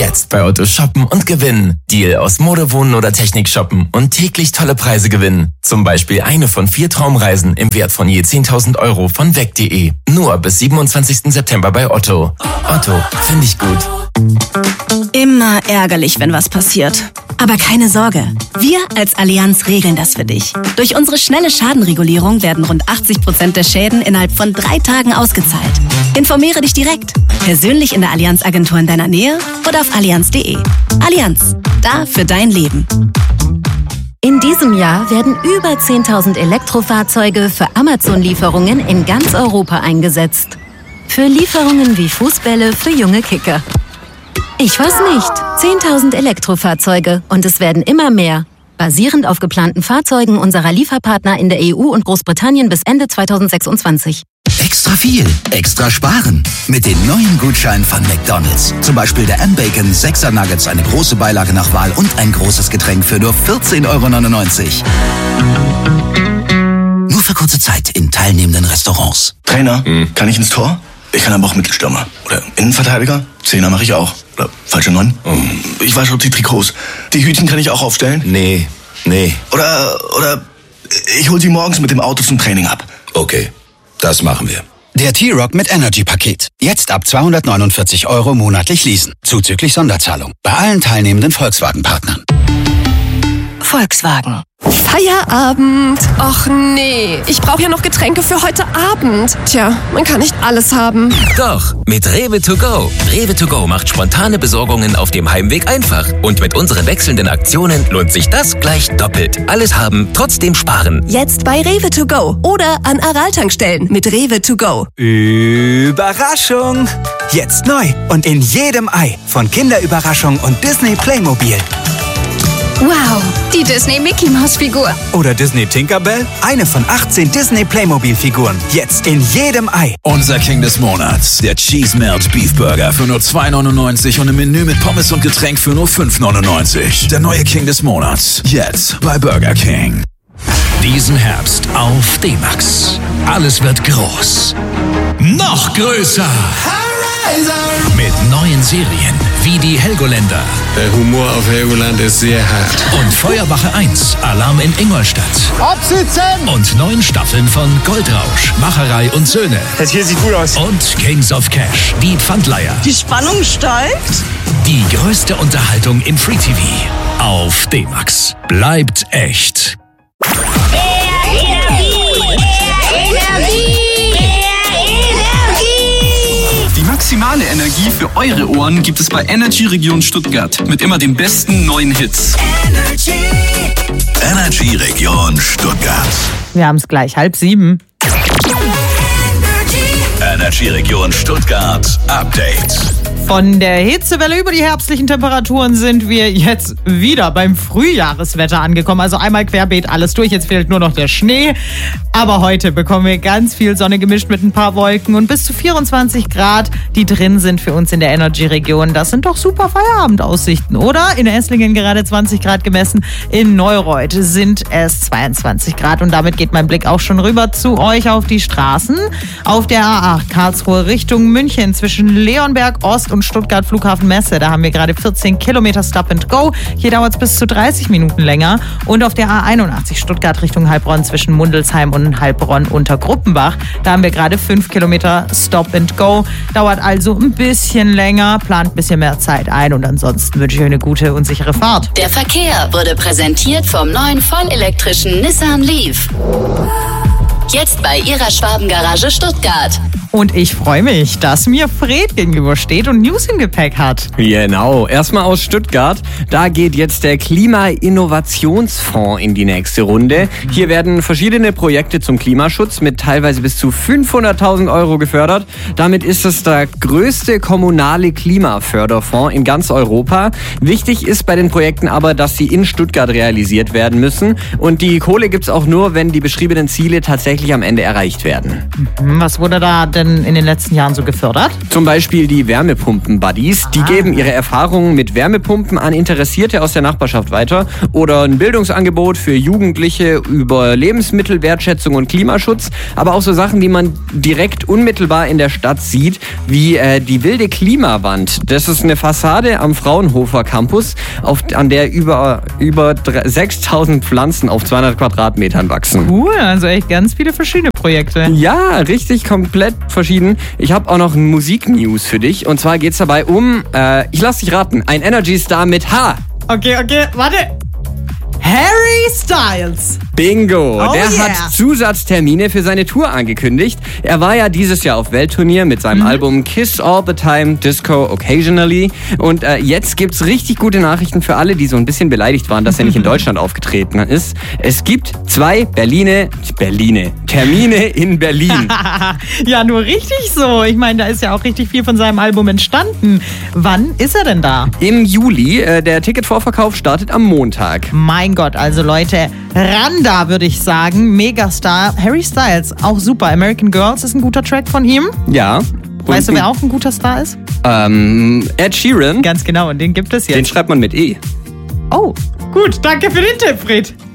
Jetzt bei Otto shoppen und gewinnen. Deal aus Mode, Wohnen oder Technik shoppen und täglich tolle Preise gewinnen. Zum Beispiel eine von 4 Traumreisen im Wert von je 10.000 € von weg.de. Nur bis 27. September bei Otto. Otto, finde ich gut. Immer ärgerlich, wenn was passiert. Aber keine Sorge, wir als Allianz regeln das für dich. Durch unsere schnelle Schadenregulierung werden rund 80% der Schäden innerhalb von 3 Tagen ausgezahlt. Informiere dich direkt, persönlich in der Allianz-Agentur in deiner Nähe oder auf allianz.de. Allianz, da für dein Leben. In diesem Jahr werden über 10.000 Elektrofahrzeuge für Amazon-Lieferungen in ganz Europa eingesetzt. Für Lieferungen wie Fußbälle für junge Kicker. Ich weiß nicht. 10.000 Elektrofahrzeuge und es werden immer mehr. Basierend auf geplanten Fahrzeugen unserer Lieferpartner in der EU und Großbritannien bis Ende 2026. Extra viel, extra sparen. Mit den neuen Gutscheinen von McDonald's. Zum Beispiel der M-Bacon 6er Nuggets, eine große Beilage nach Wahl und ein großes Getränk für nur 14,99 €. Nur für kurze Zeit in teilnehmenden Restaurants. Trainer, kann ich ins Tor? Ich kann aber auch Mittelstürmer. Oder Innenverteidiger? 10er mache ich auch. Oder falsche 9? Ich wasche die Trikots. Die Hütchen kann ich auch aufstellen? Nee. Oder ich hol sie morgens mit dem Auto zum Training ab. Okay, das machen wir. Der T-Rock mit Energy-Paket. Jetzt ab 249 € monatlich leasen. Zuzüglich Sonderzahlung. Bei allen teilnehmenden Volkswagen-Partnern. Volkswagen. Feierabend. Och nee, ich brauche ja noch Getränke für heute Abend. Tja, man kann nicht alles haben. Doch, mit Rewe to go. Rewe to go macht spontane Besorgungen auf dem Heimweg einfach. Und mit unseren wechselnden Aktionen lohnt sich das gleich doppelt. Alles haben, trotzdem sparen. Jetzt bei Rewe to go oder an Aral-Tankstellen mit Rewe to go. Überraschung! Jetzt neu und in jedem Ei von Kinderüberraschung und Disney Playmobil. Wow, die Disney Mickey Mouse Figur. Oder Disney Tinkerbell? Eine von 18 Disney Playmobil Figuren. Jetzt in jedem Ei. Unser King des Monats. Der Cheese Melt Beef Burger für nur 2,99 € und im Menü mit Pommes und Getränk für nur 5,99 €. Der neue King des Monats. Jetzt bei Burger King. Diesen Herbst auf D-Max. Alles wird groß. Noch größer. Mit neuen Serien wie die Helgoländer. Der Humor auf Helgoland ist sehr hart. Und Feuerwache 1, Alarm in Ingolstadt. Absitzen! Und 9 Staffeln von Goldrausch, Macherei und Söhne. Das hier sieht gut aus. Und Kings of Cash, die Pfandleiher. Die Spannung steigt. Die größte Unterhaltung im Free TV. Auf D-Max. Bleibt echt. Die maximale Energie für eure Ohren gibt es bei Energy Region Stuttgart mit immer den besten neuen Hits. Energy Region Stuttgart. Wir haben es gleich 6:30. Energy Region Stuttgart Update. Von der Hitzewelle über die herbstlichen Temperaturen sind wir jetzt wieder beim Frühjahreswetter angekommen. Also einmal querbeet alles durch, jetzt fehlt nur noch der Schnee. Aber heute bekommen wir ganz viel Sonne gemischt mit ein paar Wolken und bis zu 24 Grad, die drin sind für uns in der Energy-Region. Das sind doch super Feierabendaussichten, oder? In Esslingen gerade 20 Grad gemessen, in Neureuth sind es 22 Grad. Und damit geht mein Blick auch schon rüber zu euch auf die Straßen. Auf der A8 Karlsruhe Richtung München zwischen Leonberg Ost und Stuttgart Flughafen Messe. Da haben wir gerade 14 Kilometer Stop and Go. Hier dauert es bis zu 30 Minuten länger. Und auf der A81 Stuttgart Richtung Heilbronn zwischen Mundelsheim und Heilbronn unter Gruppenbach. Da haben wir gerade 5 Kilometer Stop and Go. Dauert also ein bisschen länger, plant ein bisschen mehr Zeit ein. Und ansonsten wünsche ich euch eine gute und sichere Fahrt. Der Verkehr wurde präsentiert vom neuen vollelektrischen Nissan Leaf. Jetzt bei Ihrer Schwabengarage Stuttgart. Und ich freue mich, dass mir Fred gegenübersteht und News im Gepäck hat. Genau, erstmal aus Stuttgart. Da geht jetzt der Klima-Innovationsfonds in die nächste Runde. Hier werden verschiedene Projekte zum Klimaschutz mit teilweise bis zu 500.000 € gefördert. Damit ist es der größte kommunale Klimaförderfonds in ganz Europa. Wichtig ist bei den Projekten aber, dass sie in Stuttgart realisiert werden müssen. Und die Kohle gibt's auch nur, wenn die beschriebenen Ziele tatsächlich tatsächlich am Ende erreicht werden. Was wurde da denn in den letzten Jahren so gefördert? Zum Beispiel die Wärmepumpen-Buddies. Die geben ihre Erfahrungen mit Wärmepumpen an Interessierte aus der Nachbarschaft weiter. Oder ein Bildungsangebot für Jugendliche über Lebensmittelwertschätzung und Klimaschutz. Aber auch so Sachen, die man direkt unmittelbar in der Stadt sieht, wie die wilde Klimawand. Das ist eine Fassade am Fraunhofer Campus, an der über 6000 Pflanzen auf 200 Quadratmetern wachsen. Cool, also echt ganz viele verschiedene Projekte. Ja, richtig, komplett verschieden. Ich habe auch noch ein Musik-News für dich. Und zwar geht es dabei um, ich lass dich raten, ein Energy-Star mit H. Okay, warte. Harry Styles. Bingo! Oh Der yeah. hat Zusatztermine für seine Tour angekündigt. Er war ja dieses Jahr auf Welttournee mit seinem Album Kiss All the Time, Disco Occasionally. Und jetzt gibt's richtig gute Nachrichten für alle, die so ein bisschen beleidigt waren, dass er nicht in Deutschland aufgetreten ist. Es gibt 2 Termine in Berlin. Ja, nur richtig so. Ich meine, da ist ja auch richtig viel von seinem Album entstanden. Wann ist er denn da? Im Juli. Der Ticketvorverkauf startet am Montag. Mein Gott, also Leute, ran da, würde ich sagen. Megastar. Harry Styles, auch super. American Girls ist ein guter Track von ihm. Ja. Weißt du, wer auch ein guter Star ist? Ed Sheeran. Ganz genau, und den gibt es jetzt. Den schreibt man mit E. Oh, gut. Danke für den Tipp, Fred.